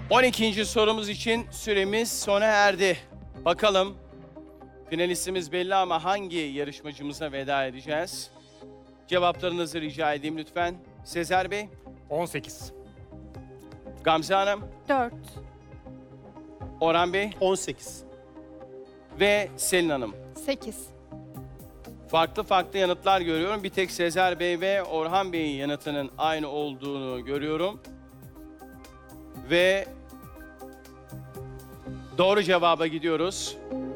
12. sorumuz için süremiz sona erdi. Bakalım finalistimiz belli ama hangi yarışmacımıza veda edeceğiz? Cevaplarınızı rica edeyim lütfen. Sezer Bey, 18. Gamze Hanım, 4. Orhan Bey 18. ve Selin Hanım. 8. Farklı farklı yanıtlar görüyorum. Bir tek Sezer Bey ve Orhan Bey'in yanıtının aynı olduğunu görüyorum. Ve doğru cevaba gidiyoruz.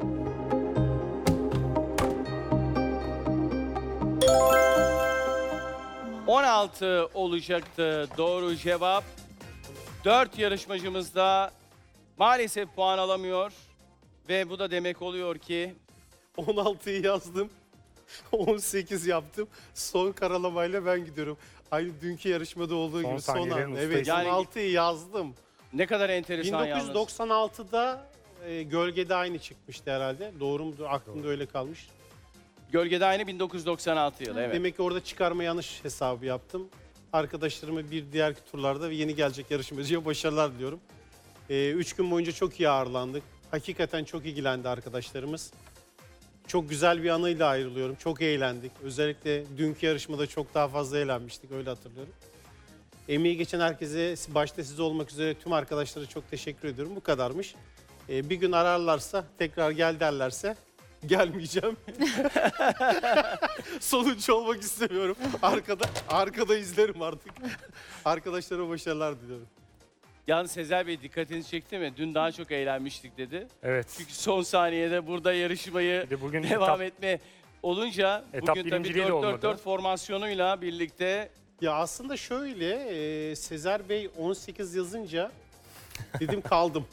...16 olacaktı doğru cevap. 4 yarışmacımız da maalesef puan alamıyor. Ve bu da demek oluyor ki 16'yı yazdım. 18 yaptım. Son karalamayla ben gidiyorum. Aynı dünkü yarışmada olduğu Son gibi son saniyelerin anda. ustası. Evet, Yani- 16'yı yazdım. ne kadar enteresan yalnız. 1996'da gölgede aynı çıkmıştı herhalde. Doğru mudur? Aklımda öyle kalmış. Gölgede aynı 1996 yılı, evet. Demek ki orada çıkarma yanlış hesabı yaptım. Arkadaşlarıma bir diğer turlarda ve yeni gelecek yarışmacıya başarılar diliyorum. 3 gün boyunca çok iyi ağırlandık. Hakikaten çok ilgilendi arkadaşlarımız. Çok güzel bir anıyla ayrılıyorum. Çok eğlendik. Özellikle dünkü yarışmada çok daha fazla eğlenmiştik. Öyle hatırlıyorum. Emeği geçen herkese, başta siz olmak üzere tüm arkadaşlara çok teşekkür ediyorum. Bu kadarmış. Bir gün ararlarsa, tekrar gel derlerse gelmeyeceğim. Sonuç olmak istemiyorum. Arkada izlerim artık. Arkadaşlara başarılar diliyorum. Yalnız Sezer Bey dikkatinizi çekti mi? Dün daha çok eğlenmiştik dedi. Evet. Çünkü son saniyede burada yarışmayı Bir de bugün devam etme olunca etap bugün tabii birinciliği de 4-4-4 olmadı. formasyonuyla birlikte Ya aslında şöyle, Sezer Bey 18 yazınca dedim kaldım.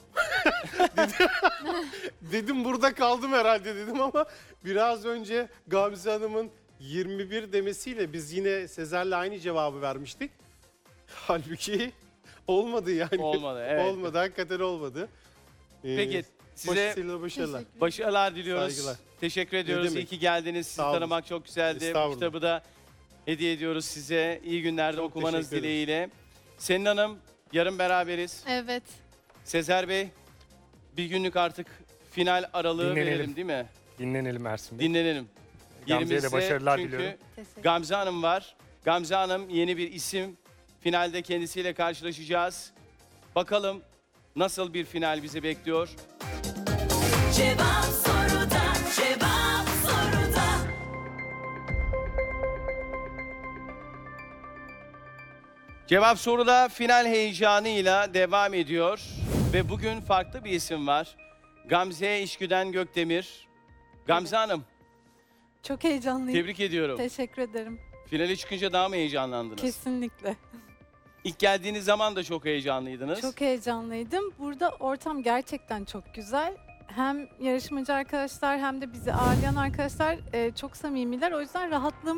dedim burada kaldım herhalde dedim ama biraz önce Gamze Hanım'ın 21 demesiyle biz yine Sezer'le aynı cevabı vermiştik. Halbuki olmadı yani. olmadı. Evet. Olmadı, hakikaten olmadı. Peki size Başarılar, başarılar. başarılar diliyoruz. Saygılar. Teşekkür ediyoruz. İyi demek. ki geldiniz. Sizi Sağ olun. tanımak çok güzeldi. Bu Estağfurullah. kitabı da hediye ediyoruz size. İyi günlerde Çok okumanız teşekkür ederiz. dileğiyle. Selin Hanım, yarın beraberiz. Evet. Sezer Bey, bir günlük artık final aralığı Dinlenelim. verelim değil mi? Dinlenelim Ersin Bey. Dinlenelim. Gamze'ye de Yerimizde başarılar çünkü diliyorum. Teşekkür. Gamze Hanım var. Gamze Hanım yeni bir isim. Finalde kendisiyle karşılaşacağız. Bakalım nasıl bir final bizi bekliyor. Cevap soruda, cevap soruda. Cevap soruda final heyecanıyla devam ediyor. Ve bugün farklı bir isim var. Gamze İşgüden Gökdemir. Gamze Hanım, Çok heyecanlıyım. tebrik ediyorum. Teşekkür ederim. Finale çıkınca daha mı heyecanlandınız? Kesinlikle. İlk geldiğiniz zaman da çok heyecanlıydınız. Çok heyecanlıydım. Burada ortam gerçekten çok güzel. Hem yarışmacı arkadaşlar hem de bizi ağırlayan arkadaşlar çok samimiler. O yüzden rahatlığım